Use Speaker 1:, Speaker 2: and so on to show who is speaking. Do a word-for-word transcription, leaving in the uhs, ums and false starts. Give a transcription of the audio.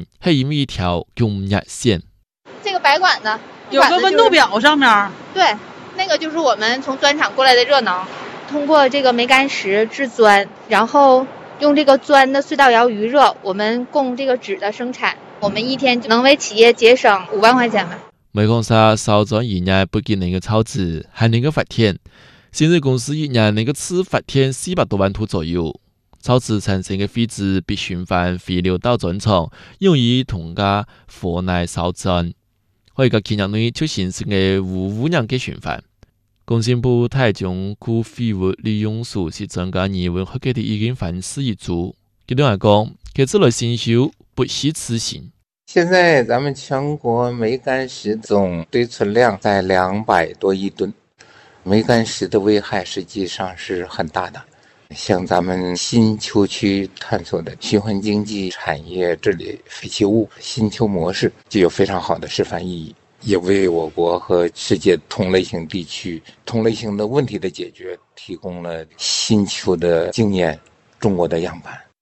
Speaker 1: 是因为一条供热线。
Speaker 2: 这个白管子
Speaker 3: 有个温度表上面，
Speaker 2: 对，那个就是我们从钻厂过来的热能，通过这个煤矸石制钻，然后用这个钻的隧道窑余热，我们供这个纸的生产，我们一天就能为企业节省五万块钱吧。
Speaker 1: 煤矿砂烧钻一年不仅能够炒纸，还能够发电。现在公司一年能够次发电四百多万度左右。炒纸产生的废纸被循环回流到钻厂，用于同家火内烧钻。可以个企业内就形成个无污染的循环。工信部台中区废物利用所是专家议员合计的意见反思一组。结论来讲，这次来新修不惜此行。
Speaker 4: 现在咱们全国煤矸石总堆存量在两百多亿吨，煤矸石的危害实际上是很大的。像咱们新丘区探索的循环经济产业治理废弃物新丘模式就有非常好的示范意义，也为我国和世界同类型地区同类型的问题的解决提供了新丘的经验、中国的样板。